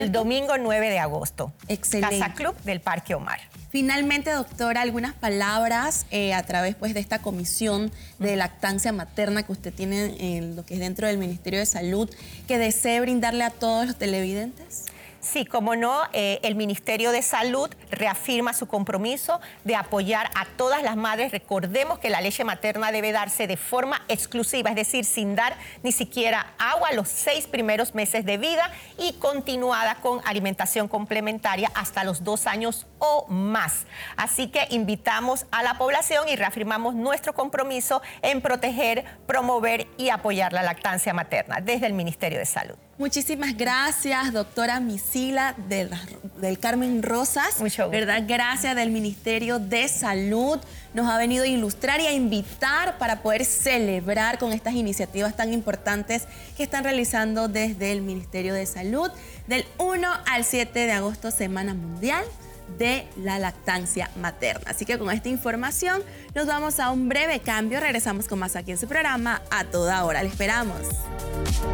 El domingo 9 de agosto. Excelente. Casa Club del Parque Omar. Finalmente, doctora, algunas palabras a través pues, de esta comisión de lactancia materna que usted tiene en lo que es dentro del Ministerio de Salud, que desee brindarle a todos los televidentes. Sí, como no, el Ministerio de Salud reafirma su compromiso de apoyar a todas las madres. Recordemos que la leche materna debe darse de forma exclusiva, es decir, sin dar ni siquiera agua los 6 primeros meses de vida y continuada con alimentación complementaria hasta los 2 años o más. Así que invitamos a la población y reafirmamos nuestro compromiso en proteger, promover y apoyar la lactancia materna desde el Ministerio de Salud. Muchísimas gracias, doctora Misila del Carmen Rosas. Mucho gusto. ¿Verdad? Gracias del Ministerio de Salud. Nos ha venido a ilustrar y a invitar para poder celebrar con estas iniciativas tan importantes que están realizando desde el Ministerio de Salud. Del 1 al 7 de agosto, Semana Mundial de la Lactancia Materna. Así que con esta información nos vamos a un breve cambio. Regresamos con más aquí en su programa A Toda Hora. Le esperamos.